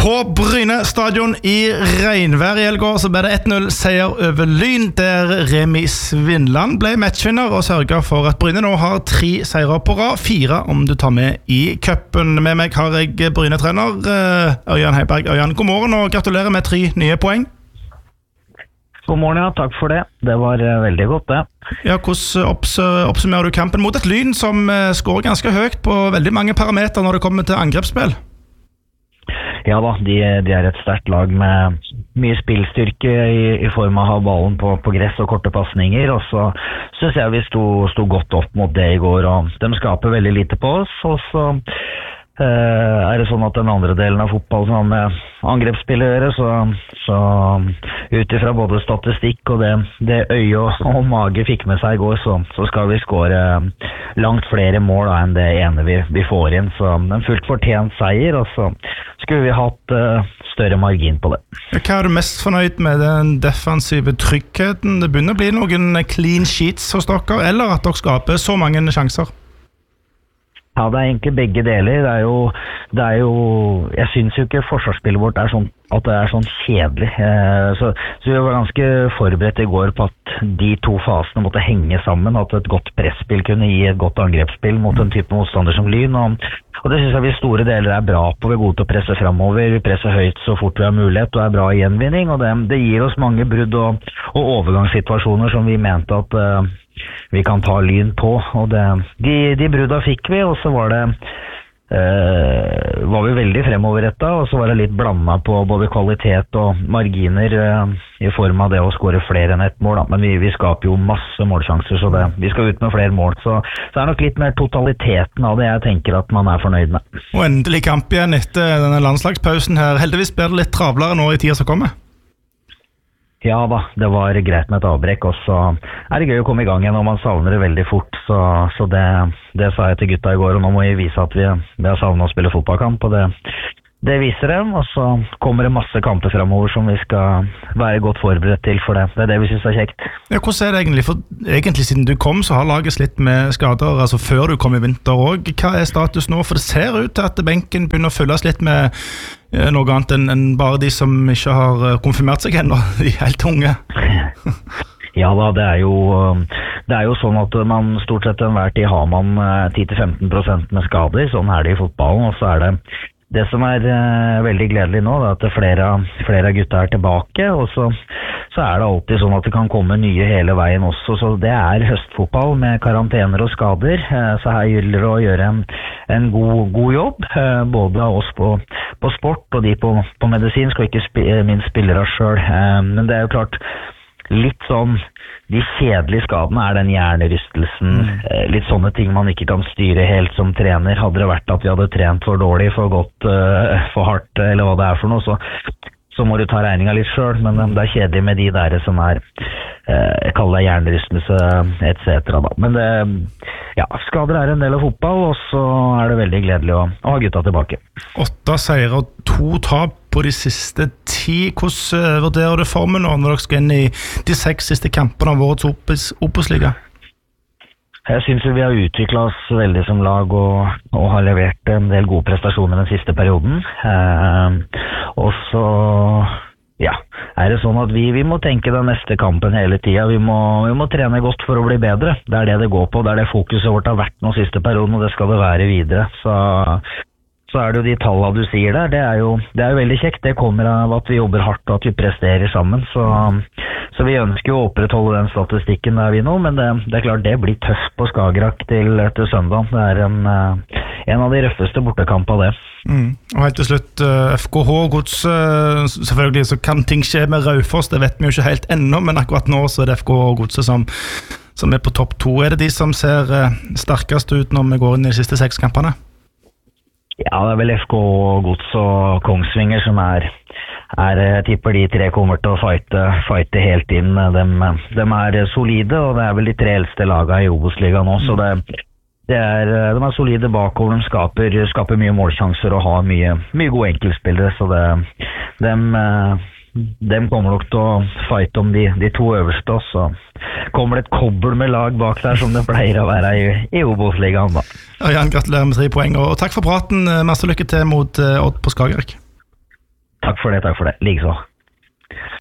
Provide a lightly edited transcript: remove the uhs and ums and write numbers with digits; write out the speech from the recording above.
På Bryne stadion I regnvær I helga så ble det 1-0 seier over Lyn, der Remi Svindland ble matchvinner og sørget for at Bryne nå har 3 seirer på rad, 4 om du tar med I cupen. Med meg har jeg Bryne-trener Ørjan Heiberg. Ørjan, god morgen og gratulerer med 3 nye poeng. God morgen, ja. Takk for det. Det var veldig godt, det. Ja, hvordan oppsummerer du kampen mot et Lyn som skårer ganske høyt på veldig mange parametre når det kommer til angrepsspill? Ja da, de et sterkt lag med mye spillstyrke I form av å ha ballen på gress og korte passninger, og så synes jeg vi sto godt opp mot det I går, og de skaper veldig lite på oss, og så det sånn at den andre delen av fotball som har med angrepsspill å gjøre, så utifra både statistikk og det øye og mage fikk med seg I går, så skal vi skåre langt flere mål enn det ene vi får inn, så en fullt fortjent seier, og så skulle vi hatt større margin på det. Hva du mest fornøyd med den defensive tryggheten? Det begynner å bli noen clean sheets hos dere, eller at dere skaper så mange sjanser? Ja, det egentlig begge deler. Det jo jeg synes jo ikke forsvarsspillet vårt sånn, at det sånn kjedelig. Så vi var ganske forberedt I går på at de 2 fasene måtte henge sammen, at et godt presspill kunne gi et godt angrepsspill mot en type motstander som Lyn, og det synes jeg vi store deler bra på. Vi gode til å presse fremover, vi presser høyt så fort vi har mulighet, og bra I gjenvinning, og det gir oss mange brudd og overgangssituasjoner som vi mente at vi kan ta Lyn på, og de brudda fikk vi, og så var vi veldig fremoverrettet, og så var det litt blandet på både kvalitet og marginer I form av det å skåre flere enn et mål, da. Men vi skaper jo masse målsjanser, så vi skal ut med flere mål, så det nok litt mer totaliteten av det jeg tenker at man fornøyd med. Og endelig kamp igjen etter denne landslagspausen her. Heldigvis blir det litt travlere nå I tiden som kommer. Ja da, det var greit med et avbrekk, og så det gøy å komme I gang igjen, og man savner det veldig fort, så det sa jeg til gutta I går, og nå må vi vise at vi har savnet å spille fotballkamp, og det viser dem, og så kommer det masse kamper fremover som vi skal være godt forberedt til for det. Det det vi synes kjekt. Ja, hvordan det egentlig? For egentlig siden du kom, så har laget slitt med skader, altså før du kom I vinter også. Hva status nå? For det ser ut til at benken begynner å fylles litt med noe annet enn bare de som ikke har konfirmert seg ennå, de helt unge. Ja da, det jo sånn at man stort sett enhver tid har man 10-15% med skader, sånn det I fotballen, og så det som veldig gledelig nå, at flere av gutta tilbake, og så det alltid sånn at det kan komme nye hele veien også, så det høstfotball med karantener og skader, så her gjelder det å gjøre en god jobb, både av oss på sport og de på medisinsk, og ikke minst spillere selv, men det jo klart litt sånn de kjedelige skadene den hjernerystelsen, litt sånne ting man ikke kan styre helt som trener. Hadde det vært at vi hadde trent for dårlig, for godt, for hardt, eller hva det for noe, så må du ta regningen litt selv, men det kjedelig med de der som jeg kaller det hjernerystelse, etc. Da. Men skader en del av fotball, og så det veldig gledelig å ha gutta tilbake. 8 seier og 2 tap på de siste 10. Hvordan vurderer du formen nå når dere skal inn I de 6 siste kampene av årets Obos-liga? Jeg synes vi har utviklet oss veldig som lag og har levert en del gode prestasjoner den siste perioden. Og så det sånn at vi må tenke den neste kampen hele tiden. Vi må trene godt for å bli bedre. Det det går på, det det fokuset vårt har vært den siste perioden, og det skal det være videre. Så det jo de tallene du sier der, det jo veldig kjekt. Det kommer av at vi jobber hardt og at vi presterer sammen, så vi ønsker jo å opprettholde den statistikken der vi nå, men det klart det blir tøft på Skagerrak til søndag. Det en av de røffeste bortekamp av det. Og helt til slutt, FKH Gods, selvfølgelig så kan ting skje med Raufoss, det vet vi jo ikke helt ennå, men akkurat nå så det FKH Gods som på topp 2. Det de som ser sterkest ut når vi går inn I de siste 6 kampene? Ja, det vel FK Gods og Kongsvinger som jeg tipper de 3 kommer til å fighte helt inn. De solide, og det vel de 3 eldste lagene I Obos-ligaen nå, så de solide bakover, de skaper mye målsjanser og har mye gode enkeltspillere, så de kommer nok til å fighte om de 2 øverste, og så kommer det et kobbel med lag bak der som det pleier å være I Obos-ligaen da. Jan, gratulerer med 3 poeng, og takk for praten. Masse lykke til mot Odd på Skagerrak. Takk for det, likeså.